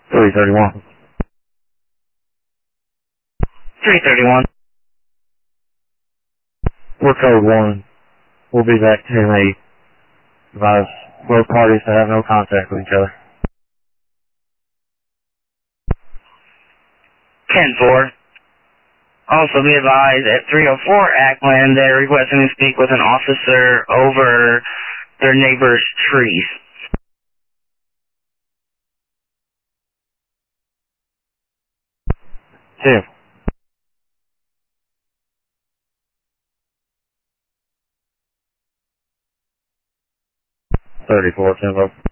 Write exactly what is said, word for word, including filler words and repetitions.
three thirty-one. three thirty-one. We're code one. We'll be back ten eight. Advise both parties to have no contact with each other. ten four. Also be advised at three oh four Ackland, they're requesting to speak with an officer over their neighbor's trees. Two. thirty-four, Tempo.